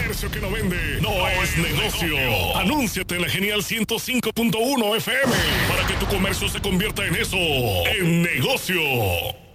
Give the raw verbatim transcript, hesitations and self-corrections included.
comercio que no vende no es negocio. Anúnciate en la Genial ciento cinco punto uno F M para que tu comercio se convierta en eso, en negocio.